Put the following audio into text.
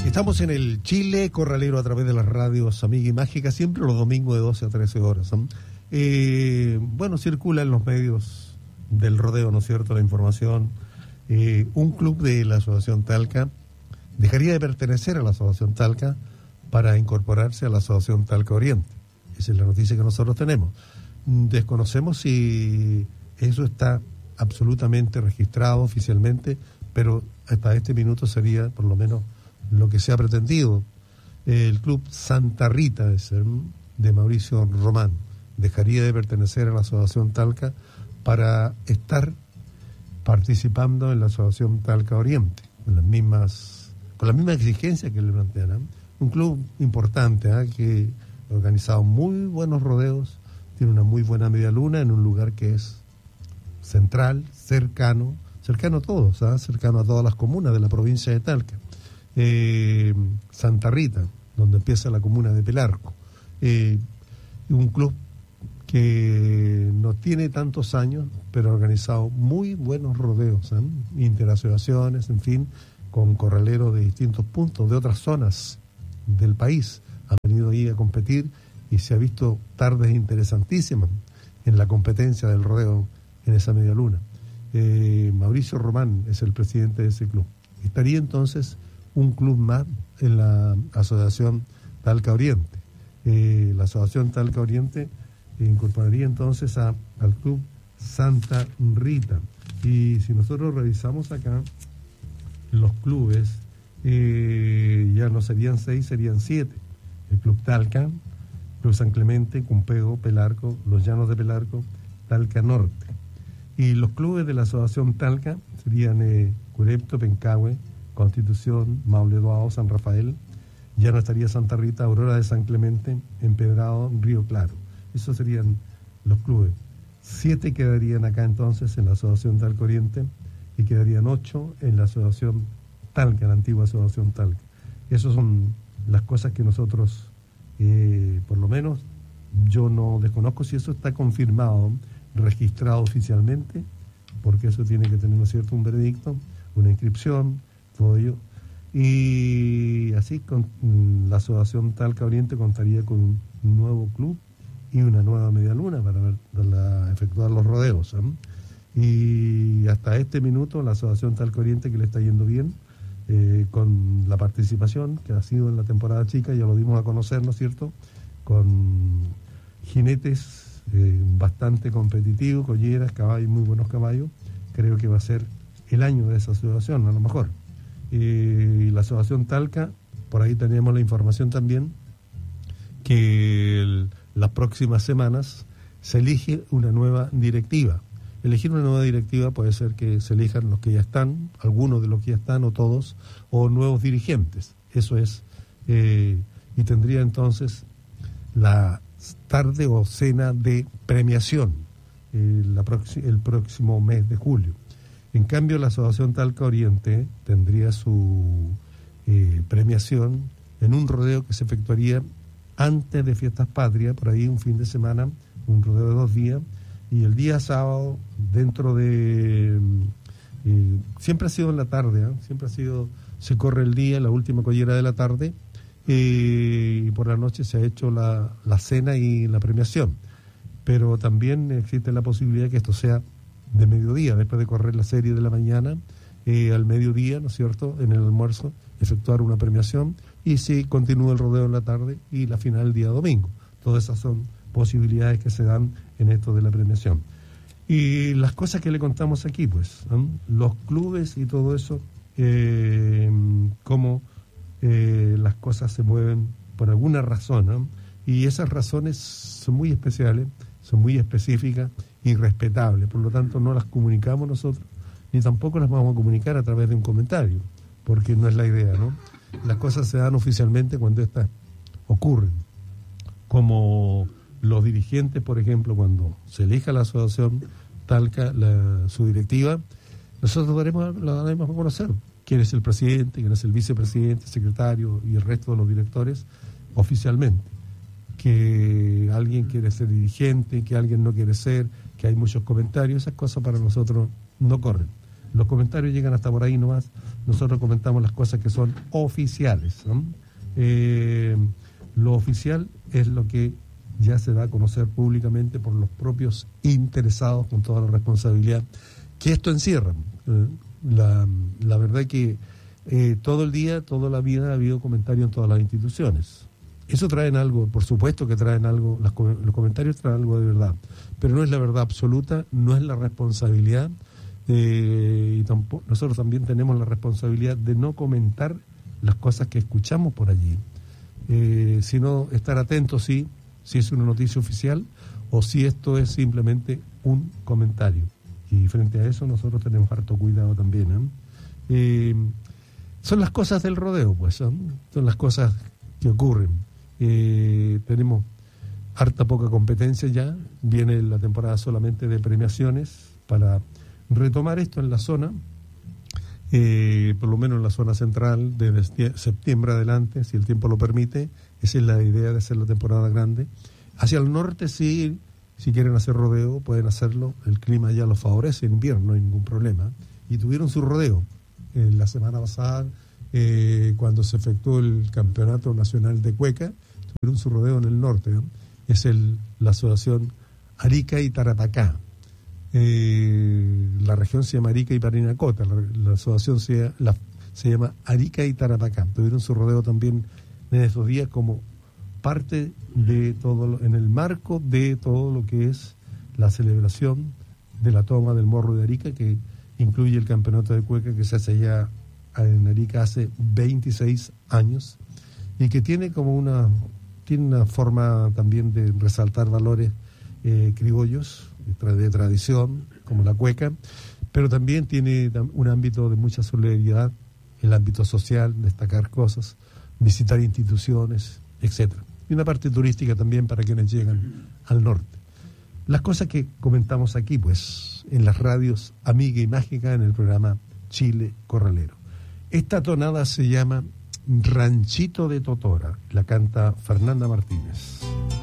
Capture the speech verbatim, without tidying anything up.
Estamos en el Chile Corralero a través de las radios Amiga y Mágica, siempre los domingos de doce a trece horas. ¿no? Eh, bueno, circula en los medios del rodeo, ¿no es cierto?, la información. Eh, un club de la Asociación Talca dejaría de pertenecer a la Asociación Talca para incorporarse a la Asociación Talca Oriente. Esa es la noticia que nosotros tenemos. Desconocemos si eso está absolutamente registrado oficialmente, pero hasta este minuto sería por lo menos lo que se ha pretendido. El club Santa Rita de Mauricio Román dejaría de pertenecer a la Asociación Talca para estar participando en la Asociación Talca Oriente, con las mismas, con las mismas exigencias que le plantean. ¿eh? Un club importante, ¿eh? que ha organizado muy buenos rodeos, tiene una muy buena media luna en un lugar que es central, cercano, cercano a todos, ¿eh? cercano a todas las comunas de la provincia de Talca. Eh, Santa Rita, donde empieza la comuna de Pelarco, eh, un club que no tiene tantos años, pero ha organizado muy buenos rodeos, ¿eh? interasociaciones, en fin, con corraleros de distintos puntos, de otras zonas del país, han venido ahí a competir y se ha visto tardes interesantísimas en la competencia del rodeo en esa media luna. Eh, Mauricio Román es el presidente de ese club. Estaría entonces un club más en la Asociación Talca Oriente. Eh, la Asociación Talca Oriente incorporaría entonces a, al club Santa Rita. Y si nosotros revisamos acá los clubes, eh, ya no serían seis, serían siete. El club Talca, Club San Clemente, Cumpego, Pelarco, Los Llanos de Pelarco, Talca Norte. Y los clubes de la Asociación Talca serían eh, Curepto, Pencahue, Constitución, Maule Duao, San Rafael, ya no estaría Santa Rita, Aurora de San Clemente, Empedrado, Río Claro. Esos serían los clubes. Siete quedarían acá entonces en la Asociación Talca Oriente y quedarían ocho en la Asociación Talca, la antigua Asociación Talca. Esas son las cosas que nosotros, eh, por lo menos, yo no desconozco si eso está confirmado, registrado oficialmente, porque eso tiene que tener, ¿no es cierto?, un veredicto, una inscripción, todo ello. Y así con la Asociación Talca Oriente contaría con un nuevo club y una nueva media luna para, ver, para efectuar los rodeos. ¿eh? Y hasta este minuto la Asociación Talca Oriente, que le está yendo bien, eh, con la participación que ha sido en la temporada chica, ya lo dimos a conocer, ¿no es cierto?, con jinetes eh, bastante competitivos, colleras, caballos, muy buenos caballos. Creo que va a ser el año de esa asociación, a lo mejor. Y eh, la Asociación Talca, por ahí tenemos la información también, que el, las próximas semanas se elige una nueva directiva. Elegir una nueva directiva puede ser que se elijan los que ya están, algunos de los que ya están o todos, o nuevos dirigentes. Eso es, eh, y tendría entonces la tarde o cena de premiación eh, la proxi- el próximo mes de julio. En cambio, la Asociación Talca Oriente tendría su eh, premiación en un rodeo que se efectuaría antes de Fiestas Patrias, por ahí un fin de semana, un rodeo de dos días, y el día sábado, dentro de... Eh, siempre ha sido en la tarde, ¿eh? siempre ha sido, se corre el día, la última collera de la tarde, eh, y por la noche se ha hecho la, la cena y la premiación. Pero también existe la posibilidad que esto sea de mediodía, después de correr la serie de la mañana, eh, al mediodía, ¿no es cierto?, en el almuerzo, efectuar una premiación, y si continúa el rodeo en la tarde y la final el día domingo. Todas esas son posibilidades que se dan en esto de la premiación. Y las cosas que le contamos aquí, pues, ¿no? Los clubes y todo eso, eh, cómo eh, las cosas se mueven por alguna razón, ¿no? Y esas razones son muy especiales, son muy específicas y respetables, por lo tanto no las comunicamos nosotros, ni tampoco las vamos a comunicar a través de un comentario, porque no es la idea, ¿no? Las cosas se dan oficialmente cuando estas ocurren, como los dirigentes, por ejemplo, cuando se elija la Asociación Talca, la, su directiva, nosotros daremos, la daremos a conocer quién es el presidente, quién es el vicepresidente, secretario y el resto de los directores oficialmente. Que alguien quiere ser dirigente, que alguien no quiere ser, que hay muchos comentarios, esas cosas para nosotros no corren. Los comentarios llegan hasta por ahí nomás, nosotros comentamos las cosas que son oficiales, ¿no? Eh, lo oficial es lo que ya se da a conocer públicamente por los propios interesados, con toda la responsabilidad que esto encierra. Eh, la, la verdad que eh, todo el día, toda la vida ha habido comentarios en todas las instituciones. Eso traen algo, por supuesto que traen algo, las, los comentarios traen algo de verdad, pero no es la verdad absoluta, no es la responsabilidad, eh, y tampoco, nosotros también tenemos la responsabilidad de no comentar las cosas que escuchamos por allí, eh, sino estar atentos, sí, si es una noticia oficial o si esto es simplemente un comentario. Y frente a eso nosotros tenemos harto cuidado también, ¿eh? Eh, son las cosas del rodeo, pues, ¿eh? Son las cosas que ocurren. Eh, tenemos harta poca competencia ya, viene la temporada solamente de premiaciones para retomar esto en la zona, eh, por lo menos en la zona central, desde septiembre adelante, si el tiempo lo permite. Esa es la idea de hacer la temporada grande. Hacia el norte sí, si quieren hacer rodeo, pueden hacerlo, el clima ya lo favorece, en invierno no hay ningún problema, y tuvieron su rodeo en la semana pasada, eh, cuando se efectuó el Campeonato Nacional de Cueca, tuvieron su rodeo en el norte, ¿no? Es el, la asociación Arica y Tarapacá. Eh, la región se llama Arica y Parinacota, la, la asociación se, la, se llama Arica y Tarapacá. Tuvieron su rodeo también en estos días como parte de todo, lo, en el marco de todo lo que es la celebración de la toma del Morro de Arica, que incluye el campeonato de cueca que se hace ya en Arica hace veintiséis años y que tiene como una tiene una forma también de resaltar valores eh, criollos de tradición como la cueca, pero también tiene un ámbito de mucha solidaridad, el ámbito social, destacar cosas, visitar instituciones, etcétera. Y una parte turística también para quienes llegan al norte. Las cosas que comentamos aquí, pues, en las radios Amiga y Mágica, en el programa Chile Corralero. Esta tonada se llama Ranchito de Totora, la canta Fernanda Martínez.